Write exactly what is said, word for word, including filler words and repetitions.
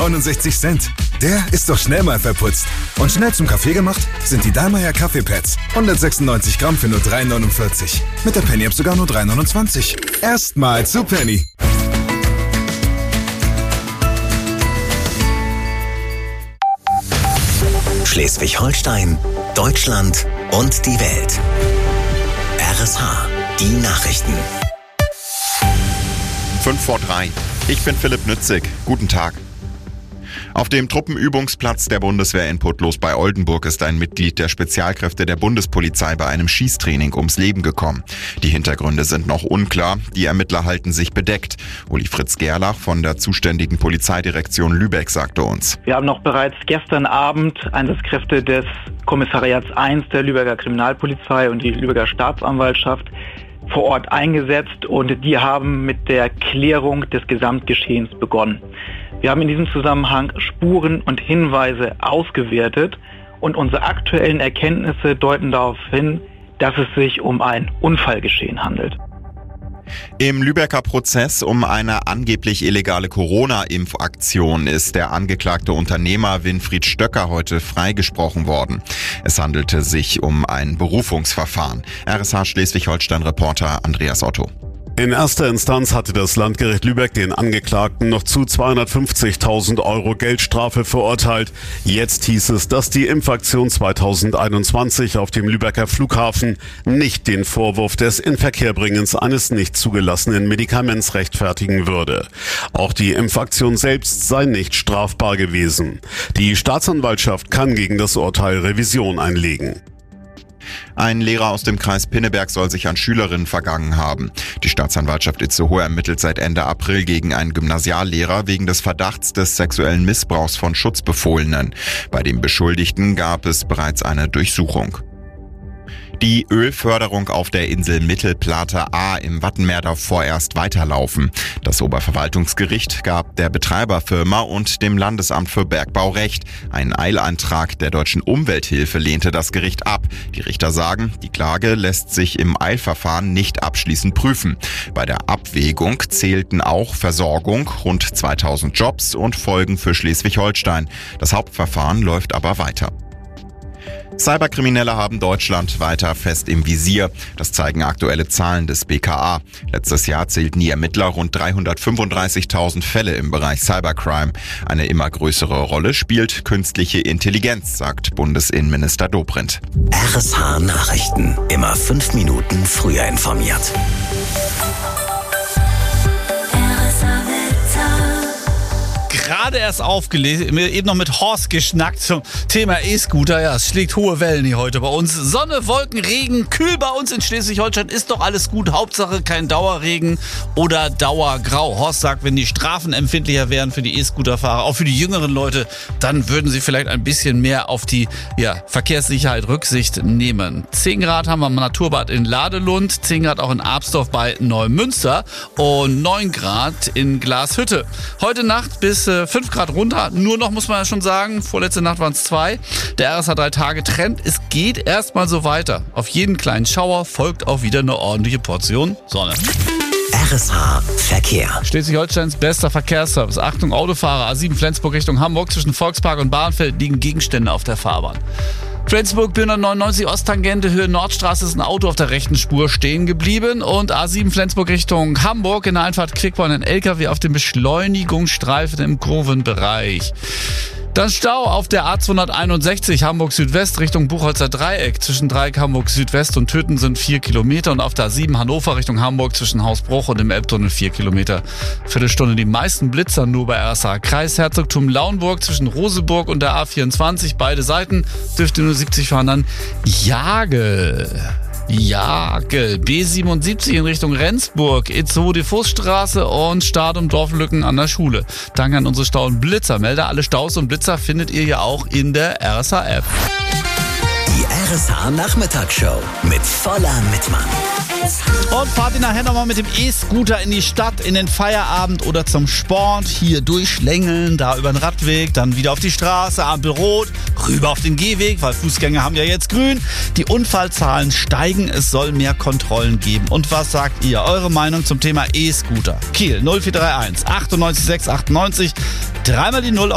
neunundsechzig Cent. Der ist doch schnell mal verputzt. Und schnell zum Kaffee gemacht sind die Dallmayr Kaffeepads. hundertsechsundneunzig Gramm für nur drei neunundvierzig. Mit der Penny App sogar nur drei neunundzwanzig. Erstmal zu Penny. Schleswig-Holstein, Deutschland und die Welt. R S H, die Nachrichten. fünf vor drei. Ich bin Philipp Nützig. Guten Tag. Auf dem Truppenübungsplatz der Bundeswehr in Putlos bei Oldenburg ist ein Mitglied der Spezialkräfte der Bundespolizei bei einem Schießtraining ums Leben gekommen. Die Hintergründe sind noch unklar. Die Ermittler halten sich bedeckt. Uli Fritz Gerlach von der zuständigen Polizeidirektion Lübeck sagte uns: Wir haben noch bereits gestern Abend Einsatzkräfte des Kommissariats eins der Lübecker Kriminalpolizei und die Lübecker Staatsanwaltschaft vor Ort eingesetzt und die haben mit der Klärung des Gesamtgeschehens begonnen. Wir haben in diesem Zusammenhang Spuren und Hinweise ausgewertet und unsere aktuellen Erkenntnisse deuten darauf hin, dass es sich um ein Unfallgeschehen handelt. Im Lübecker Prozess um eine angeblich illegale Corona-Impfaktion ist der angeklagte Unternehmer Winfried Stöcker heute freigesprochen worden. Es handelte sich um ein Berufungsverfahren. R S H Schleswig-Holstein-Reporter Andreas Otto. In erster Instanz hatte das Landgericht Lübeck den Angeklagten noch zu zweihundertfünfzigtausend Euro Geldstrafe verurteilt. Jetzt hieß es, dass die Impfaktion zweitausendeinundzwanzig auf dem Lübecker Flughafen nicht den Vorwurf des Inverkehrbringens eines nicht zugelassenen Medikaments rechtfertigen würde. Auch die Impfaktion selbst sei nicht strafbar gewesen. Die Staatsanwaltschaft kann gegen das Urteil Revision einlegen. Ein Lehrer aus dem Kreis Pinneberg soll sich an Schülerinnen vergangen haben. Die Staatsanwaltschaft Itzehoe ermittelt seit Ende April gegen einen Gymnasiallehrer wegen des Verdachts des sexuellen Missbrauchs von Schutzbefohlenen. Bei dem Beschuldigten gab es bereits eine Durchsuchung. Die Ölförderung auf der Insel Mittelplate A im Wattenmeer darf vorerst weiterlaufen. Das Oberverwaltungsgericht gab der Betreiberfirma und dem Landesamt für Bergbau Recht. Ein Eilantrag der Deutschen Umwelthilfe lehnte das Gericht ab. Die Richter sagen, die Klage lässt sich im Eilverfahren nicht abschließend prüfen. Bei der Abwägung zählten auch Versorgung, rund zweitausend Jobs und Folgen für Schleswig-Holstein. Das Hauptverfahren läuft aber weiter. Cyberkriminelle haben Deutschland weiter fest im Visier. Das zeigen aktuelle Zahlen des B K A. Letztes Jahr zählten die Ermittler rund dreihundertfünfunddreißigtausend Fälle im Bereich Cybercrime. Eine immer größere Rolle spielt künstliche Intelligenz, sagt Bundesinnenminister Dobrindt. R S H Nachrichten. Immer fünf Minuten früher informiert. Gerade erst aufgelesen, eben noch mit Horst geschnackt zum Thema E-Scooter. Ja, es schlägt hohe Wellen hier heute bei uns. Sonne, Wolken, Regen, kühl bei uns in Schleswig-Holstein. Ist doch alles gut. Hauptsache kein Dauerregen oder Dauergrau. Horst sagt, wenn die Strafen empfindlicher wären für die E-Scooter-Fahrer, auch für die jüngeren Leute, dann würden sie vielleicht ein bisschen mehr auf die ja, Verkehrssicherheit Rücksicht nehmen. zehn Grad haben wir am Naturbad in Ladelund, zehn Grad auch in Absdorf bei Neumünster und neun Grad in Glashütte. Heute Nacht bis fünf Grad runter, nur noch muss man ja schon sagen, vorletzte Nacht waren es zwei. Der R S H drei Tage Trend, es geht erstmal so weiter. Auf jeden kleinen Schauer folgt auch wieder eine ordentliche Portion Sonne. R S H Verkehr. Schleswig-Holsteins bester Verkehrsservice. Achtung Autofahrer, A sieben Flensburg Richtung Hamburg, zwischen Volkspark und Bahnfeld liegen Gegenstände auf der Fahrbahn. Flensburg, B hundertneunundneunzig Osttangente, Höhe Nordstraße ist ein Auto auf der rechten Spur stehen geblieben und A sieben Flensburg Richtung Hamburg in der Einfahrt Quickborn ein L K W auf dem Beschleunigungsstreifen im Kurvenbereich. Dann Stau auf der A zweihunderteinundsechzig Hamburg Südwest Richtung Buchholzer Dreieck. Zwischen Dreieck Hamburg Südwest und Töten sind vier Kilometer und auf der A sieben Hannover Richtung Hamburg zwischen Hausbruch und dem Elbtunnel vier Kilometer. Viertelstunde die meisten Blitzer nur bei R S H. Kreis Herzogtum Lauenburg zwischen Roseburg und der A vierundzwanzig. Beide Seiten dürfte nur siebzig fahren. Dann Jagel. Jagel, B siebenundsiebzig in Richtung Rendsburg, Itzehoe-Diffusstraße und Start- und Dorflücken an der Schule. Danke an unsere Stau- und Blitzermelder. Alle Staus und Blitzer findet ihr ja auch in der R S H-App. Die R S H Nachmittagsshow mit voller Mitmann. Und fahrt ihr nachher nochmal mit dem E-Scooter in die Stadt, in den Feierabend oder zum Sport. Hier durchschlängeln, da über den Radweg, dann wieder auf die Straße, Ampel rot, rüber auf den Gehweg, weil Fußgänger haben ja jetzt grün. Die Unfallzahlen steigen, es soll mehr Kontrollen geben. Und was sagt ihr? Eure Meinung zum Thema E-Scooter? Kiel null vier drei eins achtundneunzig sechs achtundneunzig, dreimal die null.